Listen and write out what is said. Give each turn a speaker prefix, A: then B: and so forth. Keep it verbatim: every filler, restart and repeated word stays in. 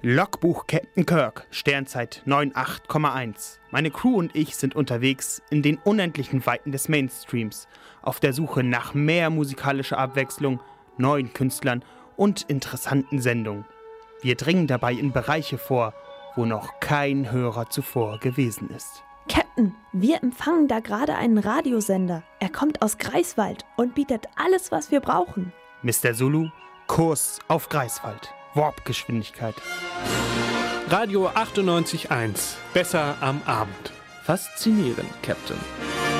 A: Logbuch Captain Kirk, Sternzeit neun acht Komma eins. Meine Crew und ich sind unterwegs in den unendlichen Weiten des Mainstreams, auf der Suche nach mehr musikalischer Abwechslung, neuen Künstlern und interessanten Sendungen. Wir dringen dabei in Bereiche vor, wo noch kein Hörer zuvor gewesen ist.
B: Captain, wir empfangen da gerade einen Radiosender. Er kommt aus Greifswald und bietet alles, was wir brauchen.
A: Mister Zulu, Kurs auf Greifswald. Warpgeschwindigkeit.
C: Radio achtundneunzig Komma eins. Besser am Abend.
D: Faszinierend, Captain.